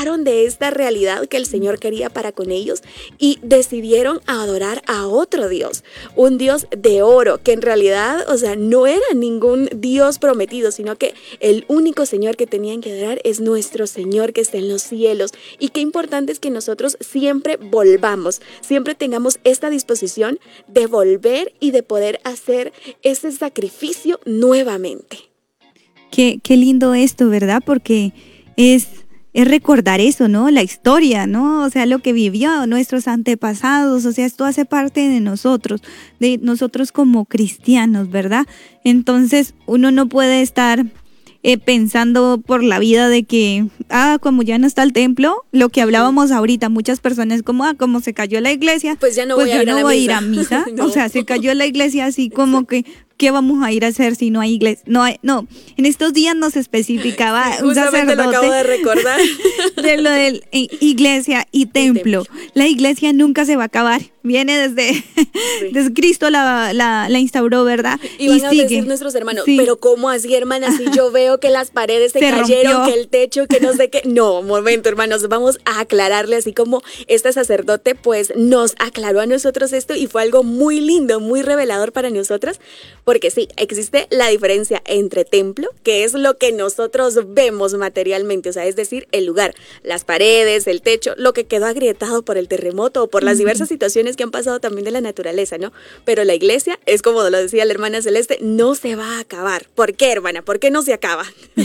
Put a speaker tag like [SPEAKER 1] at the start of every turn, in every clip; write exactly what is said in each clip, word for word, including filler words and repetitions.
[SPEAKER 1] olvidaron de esta realidad que el Señor quería para con ellos y decidieron adorar a otro Dios, un Dios de oro, que en realidad, o sea, no era ningún Dios prometido, sino que el único Señor que tenían que adorar es nuestro Señor que está en los cielos. Y qué importante es que nosotros siempre volvamos, siempre tengamos esta disposición de volver y de poder hacer ese sacrificio nuevamente.
[SPEAKER 2] Qué, qué lindo esto, ¿verdad? Porque es, es recordar eso, ¿no? La historia, ¿no? O sea, lo que vivió nuestros antepasados, o sea, esto hace parte de nosotros, de nosotros como cristianos, ¿verdad? Entonces, uno no puede estar eh, pensando por la vida de que, ah, como ya no está el templo, lo que hablábamos ahorita, muchas personas como, ah, como se cayó la iglesia,
[SPEAKER 1] pues ya no
[SPEAKER 2] pues
[SPEAKER 1] voy, a,
[SPEAKER 2] yo
[SPEAKER 1] ir
[SPEAKER 2] no
[SPEAKER 1] a
[SPEAKER 2] voy a
[SPEAKER 1] misa.
[SPEAKER 2] ir a misa,
[SPEAKER 1] No.
[SPEAKER 2] O sea, se cayó la iglesia así como que, ¿qué vamos a ir a hacer si no hay iglesia? No, hay, no. En estos días nos especificaba
[SPEAKER 1] Sí,
[SPEAKER 2] un sacerdote
[SPEAKER 1] lo acabo de recordar.
[SPEAKER 2] de lo de iglesia y templo. y templo. La iglesia nunca se va a acabar. Viene desde, sí. desde Cristo la, la, la instauró, ¿verdad?
[SPEAKER 1] Y, y van a sigue. decir nuestros hermanos, sí. pero ¿cómo así, hermana? Si yo veo que las paredes se, se cayeron, rompió. Que el techo, que no sé qué. No, momento, hermanos, vamos a aclararle, así como este sacerdote pues nos aclaró a nosotros esto y fue algo muy lindo, muy revelador para nosotras, porque sí, existe la diferencia entre templo, que es lo que nosotros vemos materialmente, o sea, es decir, el lugar, las paredes, el techo, lo que quedó agrietado por el terremoto o por las diversas situaciones que han pasado también de la naturaleza, ¿no? Pero la iglesia, es como lo decía la hermana Celeste, no se va a acabar. ¿Por qué, hermana? ¿Por qué no se acaba?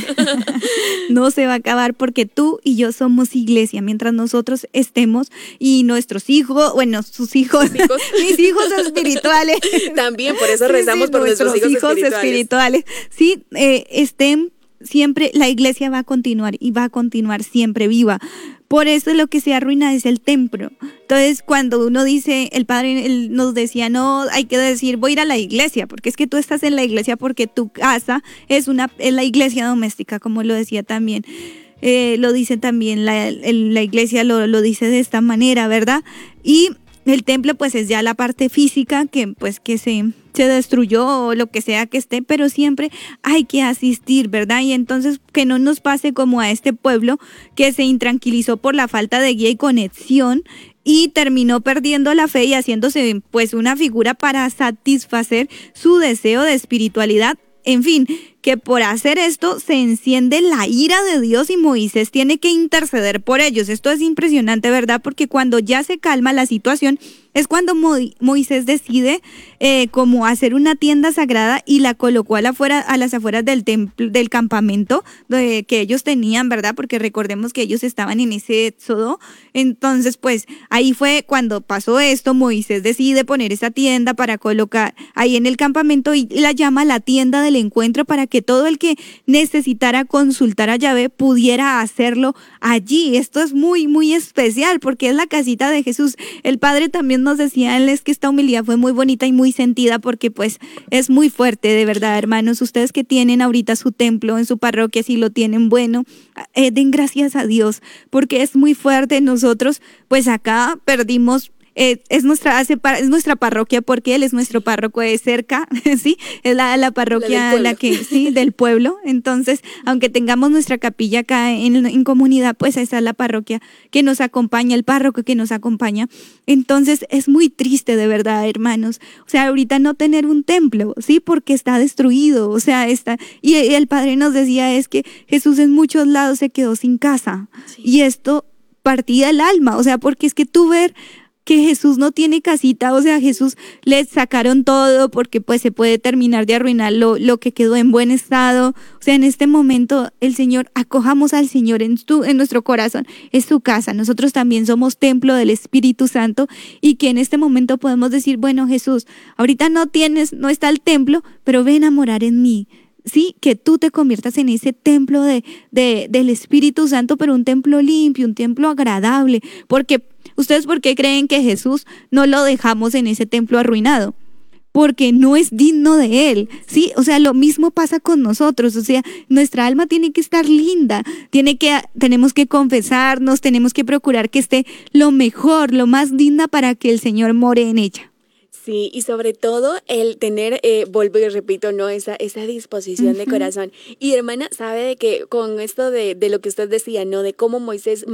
[SPEAKER 2] No se va a acabar porque tú y yo somos iglesia, mientras nosotros estemos y nuestros hijos, bueno, sus hijos, ¿hijos? mis hijos espirituales.
[SPEAKER 1] También, por eso rezamos sí, sí, por nuestros, nuestros hijos, hijos espirituales.
[SPEAKER 2] espirituales. Sí, eh, estén siempre, la iglesia va a continuar y va a continuar siempre viva. Por eso lo que se arruina es el templo. Entonces, cuando uno dice, el padre él nos decía, no, hay que decir, voy a ir a la iglesia, porque es que tú estás en la iglesia porque tu casa es, una, es la iglesia doméstica, como lo decía también. Eh, lo dice también, la, el, la iglesia lo, lo dice de esta manera, ¿verdad? Y el templo pues es ya la parte física que pues que se, se destruyó o lo que sea que esté, pero siempre hay que asistir, ¿verdad? Y entonces que no nos pase como a este pueblo que se intranquilizó por la falta de guía y conexión y terminó perdiendo la fe y haciéndose pues una figura para satisfacer su deseo de espiritualidad. En fin, que por hacer esto se enciende la ira de Dios y Moisés tiene que interceder por ellos. Esto es impresionante, ¿verdad? Porque cuando ya se calma la situación es cuando Mo- Moisés decide eh, como hacer una tienda sagrada y la colocó a, la fuera, a las afueras del templo, del campamento de, que ellos tenían, ¿verdad? Porque recordemos que ellos estaban en ese éxodo. Entonces, pues ahí fue cuando pasó esto, Moisés decide poner esa tienda para colocar ahí en el campamento y la llama la tienda del encuentro para que todo el que necesitara consultar a Yahvé pudiera hacerlo allí. Esto es muy, muy especial porque es la casita de Jesús. El Padre también nos decía, él es que esta humildad fue muy bonita y muy sentida porque pues es muy fuerte, de verdad, hermanos. Ustedes que tienen ahorita su templo en su parroquia, si lo tienen, bueno, eh, den gracias a Dios porque es muy fuerte. Nosotros pues acá perdimos Eh, es nuestra hace, es nuestra parroquia porque él es nuestro párroco de cerca, sí, es la, la parroquia la, la que sí del pueblo. Entonces, aunque tengamos nuestra capilla acá en, en comunidad, pues esa es la parroquia que nos acompaña, el párroco que nos acompaña. Entonces, es muy triste de verdad, hermanos. O sea, ahorita no tener un templo, sí, porque está destruido, o sea, está y, y el padre nos decía es que Jesús en muchos lados se quedó sin casa, sí. Y esto partía el alma, o sea, porque es que tú ver que Jesús no tiene casita, o sea, Jesús le sacaron todo porque pues se puede terminar de arruinar lo, lo que quedó en buen estado. O sea, en este momento el Señor, acojamos al Señor en, tu, en nuestro corazón, es su casa. Nosotros también somos templo del Espíritu Santo y que en este momento podemos decir, bueno, Jesús, ahorita no tienes, no está el templo, pero ven a morar en mí. Sí, que tú te conviertas en ese templo de, de, del Espíritu Santo, pero un templo limpio, un templo agradable, porque ¿ustedes por qué creen que Jesús no lo dejamos en ese templo arruinado? Porque no es digno de él, ¿sí? O sea, lo mismo pasa con nosotros, o sea, nuestra alma tiene que estar linda, tiene que, tenemos que confesarnos, tenemos que procurar que esté lo mejor, lo más digna para que el Señor more en ella.
[SPEAKER 1] Sí, y sobre todo el tener, eh, vuelvo y repito, ¿no? Esa, esa disposición uh-huh. de corazón. Y hermana, sabe de que con esto de, de lo que usted decía, ¿no? De cómo Moisés